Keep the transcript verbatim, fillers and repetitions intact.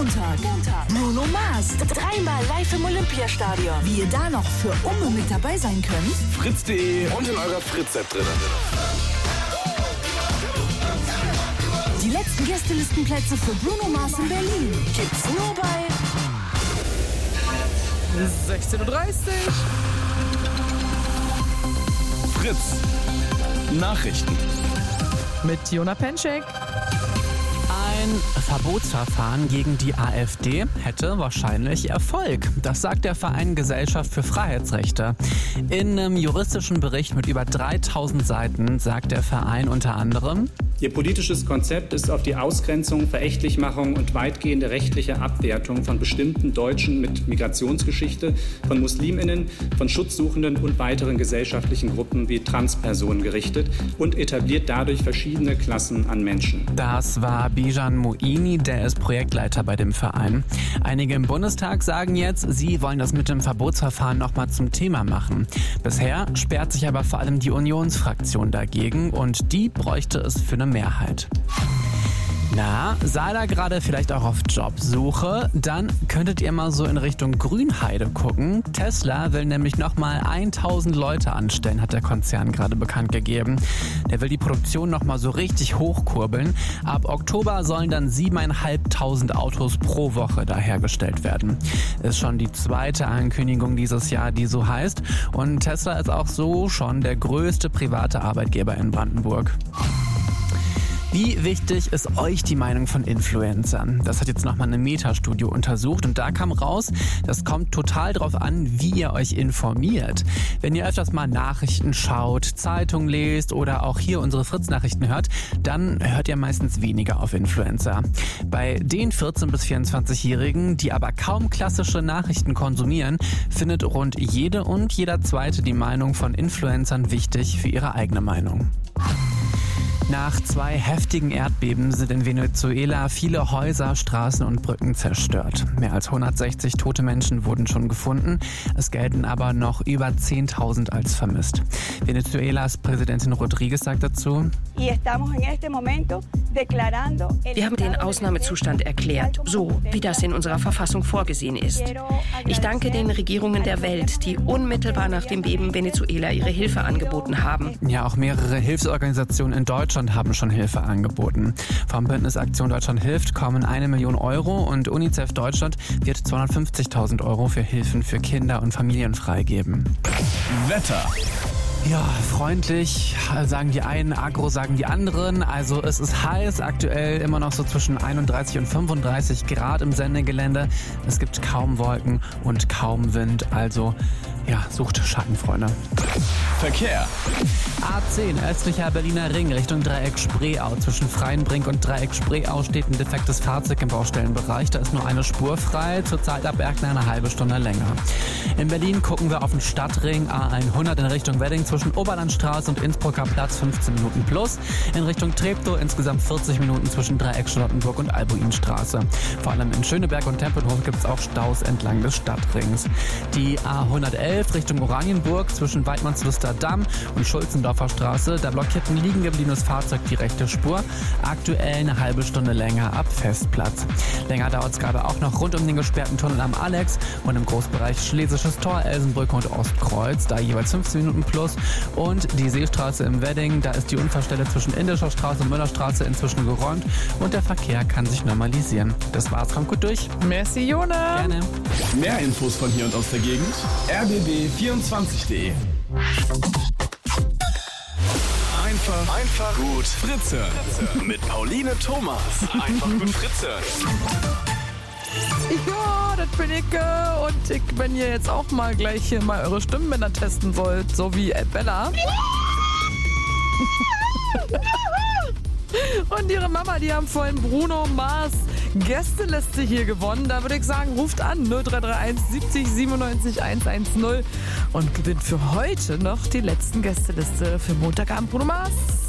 Montag. Montag. Bruno Mars. Dreimal live im Olympiastadion. Wie ihr da noch für Umme mit dabei sein könnt? fritz punkt de und in eurer Fritz-App drin. Die letzten Gästelistenplätze für Bruno Mars in Berlin gibt's nur bei sechzehn Uhr dreißig. Fritz. Nachrichten. Mit Jona Penschek. Ein Verbotsverfahren gegen die AfD hätte wahrscheinlich Erfolg. Das sagt der Verein Gesellschaft für Freiheitsrechte. In einem juristischen Bericht mit über dreitausend Seiten sagt der Verein unter anderem: Ihr politisches Konzept ist auf die Ausgrenzung, Verächtlichmachung und weitgehende rechtliche Abwertung von bestimmten Deutschen mit Migrationsgeschichte, von MuslimInnen, von Schutzsuchenden und weiteren gesellschaftlichen Gruppen wie Transpersonen gerichtet und etabliert dadurch verschiedene Klassen an Menschen. Das war Bijan Moini, der ist Projektleiter bei dem Verein. Einige im Bundestag sagen jetzt, sie wollen das mit dem Verbotsverfahren nochmal zum Thema machen. Bisher sperrt sich aber vor allem die Unionsfraktion dagegen und die bräuchte es für eine Mehrheit. Na, seid ihr gerade vielleicht auch auf Jobsuche? Dann könntet ihr mal so in Richtung Grünheide gucken. Tesla will nämlich nochmal tausend Leute anstellen, hat der Konzern gerade bekannt gegeben. Der will die Produktion nochmal so richtig hochkurbeln. Ab Oktober sollen dann siebentausendfünfhundert Autos pro Woche da hergestellt werden. Ist schon die zweite Ankündigung dieses Jahr, die so heißt. Und Tesla ist auch so schon der größte private Arbeitgeber in Brandenburg. Wie wichtig ist euch die Meinung von Influencern? Das hat jetzt nochmal eine Meta-Studie untersucht und da kam raus, das kommt total drauf an, wie ihr euch informiert. Wenn ihr öfters mal Nachrichten schaut, Zeitung lest oder auch hier unsere Fritz-Nachrichten hört, dann hört ihr meistens weniger auf Influencer. Bei den vierzehn- bis vierundzwanzigjährigen, die aber kaum klassische Nachrichten konsumieren, findet rund jede und jeder Zweite die Meinung von Influencern wichtig für ihre eigene Meinung. Nach zwei heftigen Erdbeben sind in Venezuela viele Häuser, Straßen und Brücken zerstört. Mehr als hundertsechzig tote Menschen wurden schon gefunden. Es gelten aber noch über zehntausend als vermisst. Venezuelas Präsidentin Rodriguez sagt dazu: Wir haben den Ausnahmezustand erklärt, so wie das in unserer Verfassung vorgesehen ist. Ich danke den Regierungen der Welt, die unmittelbar nach dem Beben Venezuela ihre Hilfe angeboten haben. Ja, auch mehrere Hilfsorganisationen in Deutschland haben schon Hilfe angeboten. Vom Bündnis Aktion Deutschland hilft kommen eine Million Euro und UNICEF Deutschland wird zweihundertfünfzigtausend Euro für Hilfen für Kinder und Familien freigeben. Wetter. Ja, freundlich sagen die einen, aggro sagen die anderen. Also es ist heiß, aktuell immer noch so zwischen einunddreißig und fünfunddreißig Grad im Sendegelände. Es gibt kaum Wolken und kaum Wind, also ja, sucht Schatten, Verkehr. A zehn, östlicher Berliner Ring Richtung Dreieck Spreeau. Zwischen Freienbrink und Dreieck Spreeau steht ein defektes Fahrzeug im Baustellenbereich. Da ist nur eine Spur frei, zurzeit ab Erkner eine halbe Stunde länger. In Berlin gucken wir auf den Stadtring A hundert in Richtung Wedding zwischen Oberlandstraße und Innsbrucker Platz fünfzehn Minuten plus. In Richtung Treptow insgesamt vierzig Minuten zwischen Dreieck Charlottenburg und Albuinstraße. Vor allem in Schöneberg und Tempelhof gibt es auch Staus entlang des Stadtrings. Die A hundertelf Richtung Oranienburg zwischen Weidmannsluster Damm und Schulzendorfer Straße. Da blockiert ein liegen gebliebenes Fahrzeug die rechte Spur. Aktuell eine halbe Stunde länger ab Festplatz. Länger dauert es gerade auch noch rund um den gesperrten Tunnel am Alex und im Großbereich Schlesisches Tor, Elsenbrücke und Ostkreuz. Da jeweils fünfzehn Minuten plus. Und die Seestraße im Wedding. Da ist die Unfallstelle zwischen Indischer Straße und Müllerstraße inzwischen geräumt und der Verkehr kann sich normalisieren. Das war's, kommt gut durch. Merci, Jona. Gerne. Mehr Infos von hier und aus der Gegend. r b b vierundzwanzig punkt de. Einfach, einfach gut Fritze. Mit Pauline Thomas. Einfach gut Fritze. Ja, das bin ich. äh, Und ich, wenn ihr jetzt auch mal gleich hier mal eure Stimmbänder testen wollt, so wie Bella. Und ihre Mama, die haben vorhin Bruno Mars Gästeliste hier gewonnen. Da würde ich sagen, ruft an null drei drei eins siebzig siebenundneunzig hundertzehn und gewinnt für heute noch die letzten Gästeliste für Montagabend Bruno Mars.